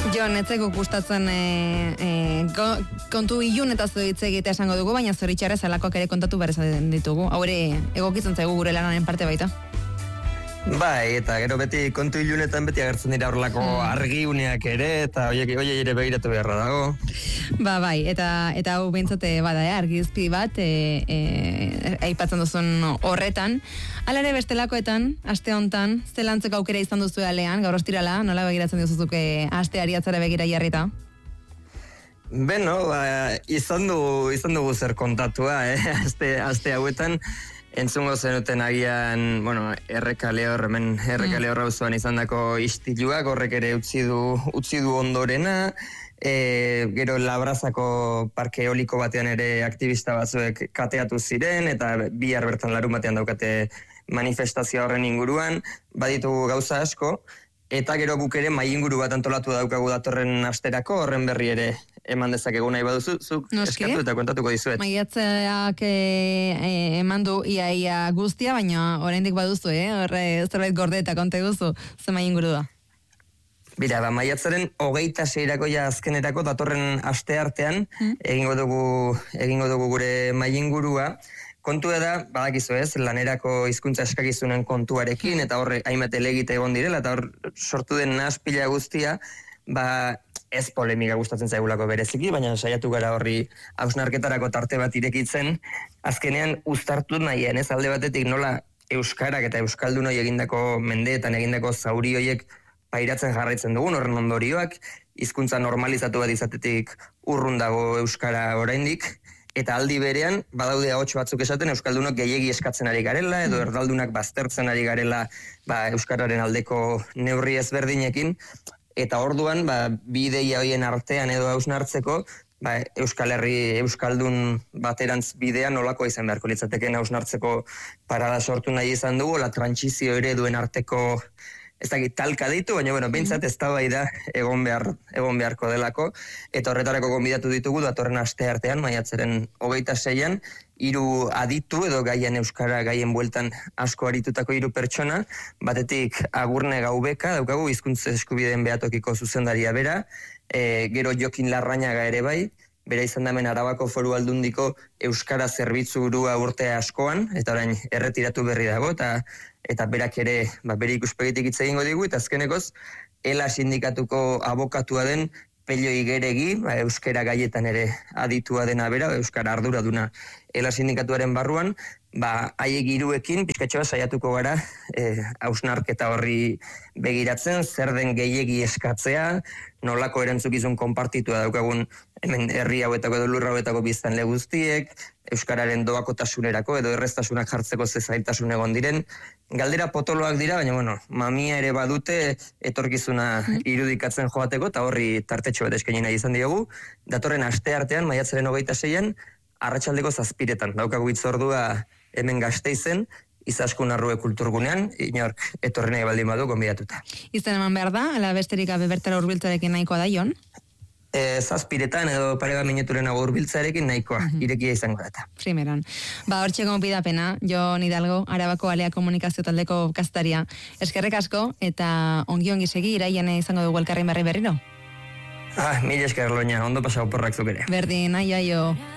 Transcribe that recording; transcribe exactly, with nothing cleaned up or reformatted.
Jon, etzeko gustatzen e, e, kontu ilun eta hitz egitea esango dugu, baina zoritxarrez alakoak ere kontatu behar esan ditugu. Hau ere egokitzen zaigu gure lanaren parte baita. Bai, eta gero beti kontu ilunetan beti agertzen dira horrelako mm. argiuneak ere, eta oiek oie ere begiratu beharra dago. Ba, bai, eta eta hau behintzate bada, eh, argizpi bat, e, e, aipatzen duzun horretan. Hala ere bestelakoetan, aste hontan, zelantzeko aukera izan duzu alean, gaur ostirala, nola begiratzen duzuzuke asteari atzara begira jarrita? Beno, ba, izan dugu, izan dugu zer kontatua, eh, aste, aste hauetan, entzungo zenuten agian, bueno, errekale hor, hemen errekale horra uzuan izan dako istiluak, horrek ere utzi du, utzi du ondorena, e, gero Labrazako parke eoliko batean ere aktivista batzuek kateatu ziren, eta bihar bertan larun batean daukate manifestazio horren inguruan, baditugu gauza asko, eta gero guk ere mai inguru bat antolatu daukagu datorren asterako, horren berri ere eman dezakegu nahi baduzu, zuk eskatu eta kontatuko dizuet. Maiatzeak e, e, eman du ia, ia guztia, baina oraindik baduzu, eh? Horre zerbait gorde eta konte guzu, ze mai inguru da? Bira, ba, maiatzaren hogeita seirako ja azkenerako datorren aste artean, hmm? egingo dugu, egingo dugu gure mai ingurua. Kontua da, badakizu ez, lanerako hizkuntza eskakizunen kontuarekin, eta horre hainbat elegite egon direla, eta hor sortu den naspila guztia, ba, ez polemika gustatzen zaigulako bereziki, baina saiatu gara horri hausnarketarako tarte bat irekitzen, azkenean uztartu nahian, ez alde batetik nola euskarak eta euskaldunoi egindako mendeetan egindako zauri hoiek pairatzen jarraitzen dugun, horren ondorioak, hizkuntza normalizatu bat izatetik urrun dago euskara oraindik, eta aldi berean, badaude ahots batzuk esaten, euskaldunok gehiegi eskatzen ari garela, edo erdaldunak baztertzen ari garela ba, euskararen aldeko neurri ezberdinekin, eta orduan, ba, bi ideia horien artean edo hausnartzeko, ba, Euskal Herri euskaldun baterantz bidea nolako izan beharko litzateken hausnartzeko parada sortu nahi izan dugu, la trantsizio ereduen arteko ez dakit talka ditu, baina bueno, behintzat ez da bai da egon, behar, egon beharko delako, eta horretarako gonbidatu ditugu datorren aste artean, maiatzaren hogeita seian, hiru aditu edo gaien euskara gaien bueltan asko aritutako hiru pertsona, batetik Agurne Gaubeka, daukagu hizkuntza eskubideen behatokiko zuzendaria bera, e, gero Jokin Larrañaga ere bai, bera izan damen Arabako Foru Aldundiko euskara zerbitzu burua urte askoan, eta orain erretiratu berri dago, eta eta berak ere ba, bere ikuspegitik hitz egingo digu, eta azkenekoz, ELA sindikatuko abokatua den Pello Igeregi, ba, euskara gaietan ere aditua dena bera, euskara arduraduna ELA sindikatuaren barruan, ba, haiek hiruekin pizkatxoa saiatuko gara hausnarketa horri begiratzen, zer den gehiegi eskatzea, nolako erantzukizun konpartitua daukagun hemen herri hauetako edo lurra hauetako biztanle guztiek, euskararen doakotasunerako edo erreztasunak jartzeko ze zailtasun egon diren. Galdera potoloak dira, baina bueno, mamia ere badute etorkizuna irudikatzen joateko, eta horri tartetxo bat eskaini nahi izan diogu. Datorren aste artean, maiatzaren hogeita seian, arratsaldeko zazpiretan. Daukagu hitzordua hemen Gasteizen, Izaskun Arrue kulturgunean, inork etorri nahi baldin badu gonbidatuta. Izen eman behar da, ala besterik gabe bertara hurbiltzarekin nahikoa da, Jon? E, zazpiretan edo parega minuturen hau hurbiltzarekin nahikoa, uh-huh. irekia izango da. Primeran. Ba, hortxe gonbidapena, Jon Hidalgo, Arabako Alea Komunikazio Taldeko kastaria. Eskerrek asko, eta ongi-ongi segi, iraian izango dugu elkarrin berri berriro? Ah, mila esker, Loña, ondo pasau porrak zuk ere. Berdin, aio, aio.